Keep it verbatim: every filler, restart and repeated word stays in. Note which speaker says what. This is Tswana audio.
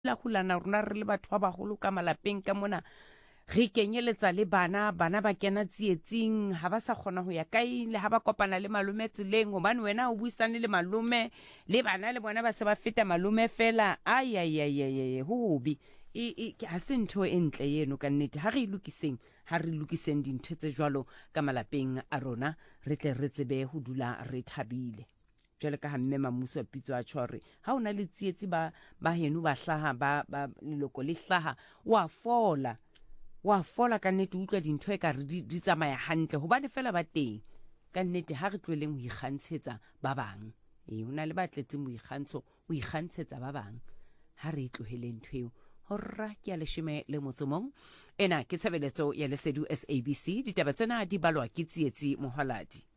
Speaker 1: la hulana rona re le batho ba bagolo ka malapeng ka mona re kenyeletsa le bana bana ba kena tsietsing ha ba sa kgona ho ya kae le ha ba kopana le malume tseleng hobane wena o buisane le malume le bana le bona ba se ba feta malume fela ai ai ai ai ho hobi e ha se ntho e ntle yeno ka nnete ha re lokiseng ha re lokiseng dintho tse jwalo ka malapeng a rona re tle re tsebe ho dula re thabile jwale ka ha mme Mamuso a pitso a tshware ha ona le tsietsi ba ba heno ba hlaha ba ba leloko le hlaha wa fola wa fola ka nnete utlwa dintho e ka re di tsamaya hantle hobane fela ba teng ka nnete ha re tlweleng ho ikgantshetsa ba bang e hona le batletseng mo ikgantsho o ikgantshetsa ba bang ha re tlohele ntho eo horra ke a leshome le motsomong ena ke tshebeletso ya Lesedi S A B C ditaba tsena di balwa ke Tsietsi Mohaladi.